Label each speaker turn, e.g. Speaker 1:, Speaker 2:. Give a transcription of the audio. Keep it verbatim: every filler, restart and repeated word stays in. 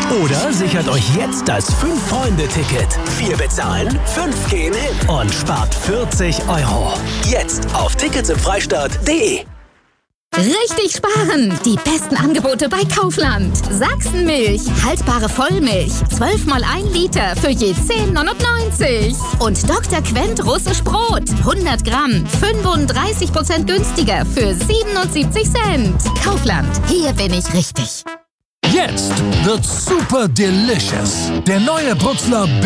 Speaker 1: Oder sichert euch jetzt das fünf-Freunde-Ticket. Vier bezahlen, fünf gehen hin und spart vierzig Euro. Jetzt auf tickets im Freistaat punkt de.
Speaker 2: Richtig sparen! Die besten Angebote bei Kaufland. Sachsenmilch, haltbare Vollmilch, zwölf mal ein Liter für je zehn neunundneunzig. Und Doktor Quent russisch Brot, hundert Gramm, fünfunddreißig Prozent günstiger für siebenundsiebzig Cent. Kaufland, hier bin ich richtig.
Speaker 3: Jetzt wird's super delicious. Der neue Brutzler